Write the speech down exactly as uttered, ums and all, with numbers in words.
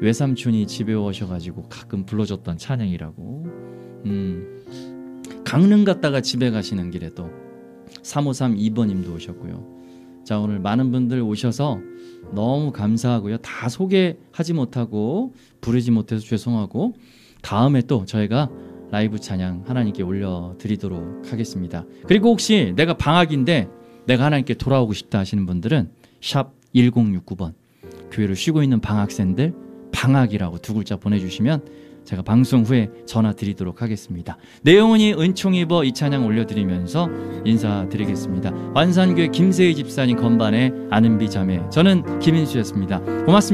외삼촌이 집에 오셔가지고 가끔 불러줬던 찬양이라고. 음, 강릉 갔다가 집에 가시는 길에도 삼오삼이 번님도 오셨고요. 자, 오늘 많은 분들 오셔서 너무 감사하고요. 다 소개하지 못하고 부르지 못해서 죄송하고, 다음에 또 저희가 라이브 찬양 하나님께 올려드리도록 하겠습니다. 그리고 혹시 내가 방학인데 내가 하나님께 돌아오고 싶다 하시는 분들은 샵 일공육구 번, 교회를 쉬고 있는 방학생들 방학이라고 두 글자 보내주시면 제가 방송 후에 전화 드리도록 하겠습니다. 내용은이 은총 입어 이 찬양 올려드리면서 인사드리겠습니다. 완산교회 김세희 집사님 건반의 아는비 자매, 저는 김인수였습니다. 고맙습니다.